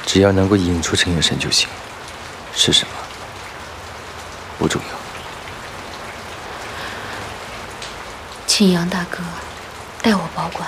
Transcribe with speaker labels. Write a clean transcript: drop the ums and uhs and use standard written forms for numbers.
Speaker 1: 只要能够引出陈永生就行，是什么不重要。
Speaker 2: 请杨大哥代我保管。